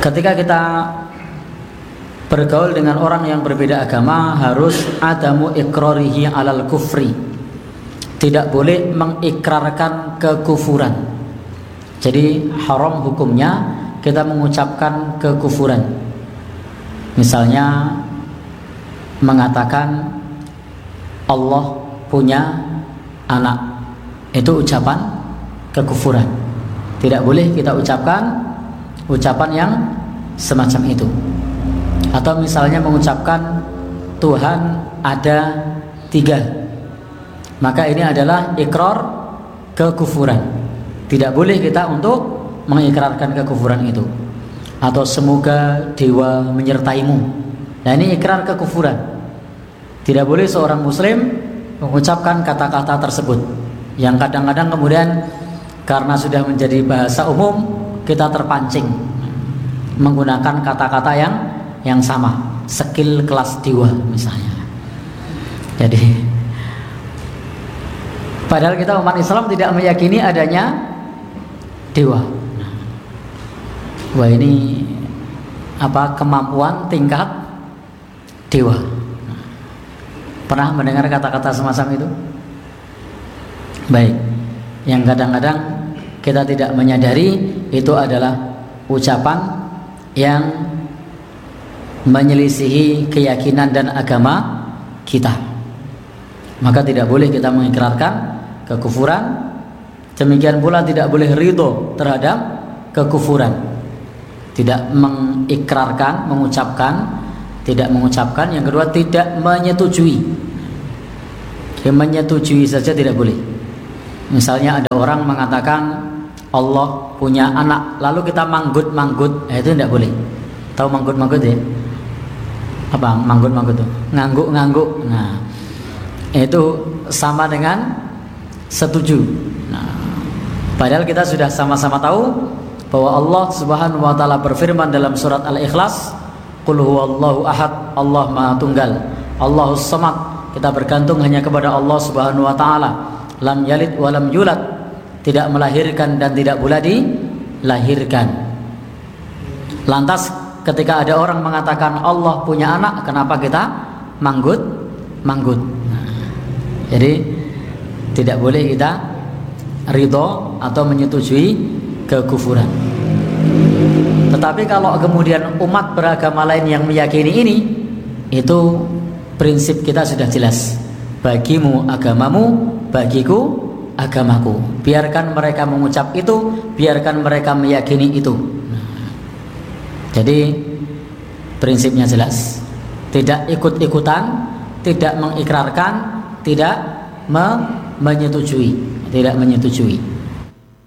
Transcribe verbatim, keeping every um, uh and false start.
ketika kita bergaul dengan orang yang berbeda agama, harus adamu iqrarihi alal kufri, tidak boleh mengikrarkan kekufuran. Jadi haram hukumnya kita mengucapkan kekufuran. Misalnya mengatakan Allah punya anak, itu ucapan kekufuran. Tidak boleh kita ucapkan ucapan yang semacam itu. Atau misalnya mengucapkan Tuhan ada tiga, maka ini adalah ikrar kekufuran. Tidak boleh kita untuk mengikrarkan kekufuran itu. Atau semoga dewa menyertaimu, nah ini ikrar kekufuran. Tidak boleh seorang muslim mengucapkan kata-kata tersebut, yang kadang-kadang kemudian karena sudah menjadi bahasa umum, kita terpancing menggunakan kata-kata yang yang sama, skill kelas dewa misalnya. Jadi padahal kita umat Islam tidak meyakini adanya dewa. Wah, ini apa kemampuan tingkat dewa. Pernah mendengar kata-kata semacam itu? Baik, yang kadang-kadang kita tidak menyadari itu adalah ucapan yang menyelisihi keyakinan dan agama kita. Maka tidak boleh kita mengikrarkan kekufuran. Demikian pula tidak boleh ridho terhadap kekufuran. Tidak mengikrarkan, mengucapkan, tidak mengucapkan. Yang kedua, tidak menyetujui. Yang menyetujui saja tidak boleh. Misalnya ada orang mengatakan Allah punya anak, lalu kita manggut-manggut, eh, itu tidak boleh. Tahu manggut-manggut ya? Apa manggut-manggut itu? Ngangguk-ngangguk. Nah, itu sama dengan setuju. Nah, padahal kita sudah sama-sama tahu bahwa Allah Subhanahu wa taala berfirman dalam surat Al-Ikhlas, qul huwallahu ahad, Allah Maha Tunggal, Allahus Samad. Kita bergantung hanya kepada Allah Subhanahu wa taala. Lam yalid wa lam yulad, tidak melahirkan dan tidak pula dilahirkan. Lantas ketika ada orang mengatakan Allah punya anak, kenapa kita manggut? Manggut. Nah, jadi tidak boleh kita ridho atau menyetujui kekufuran. Tetapi kalau kemudian umat beragama lain yang meyakini ini, itu prinsip kita sudah jelas. Bagimu agamamu, bagiku agamaku. Biarkan mereka mengucap itu, biarkan mereka meyakini itu. Jadi prinsipnya jelas. Tidak ikut-ikutan, tidak mengikrarkan, tidak me- menyetujui, tidak menyetujui.